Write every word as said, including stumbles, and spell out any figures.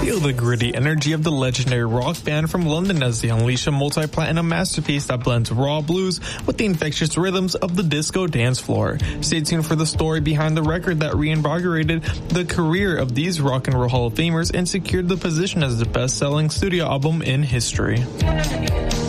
Feel the gritty energy of the legendary rock band from London as they unleash a multi-platinum masterpiece that blends raw blues with the infectious rhythms of the disco dance floor. Stay tuned for the story behind the record that reinvigorated the career of these Rock and Roll Hall of Famers and secured the position as the best-selling studio album in history.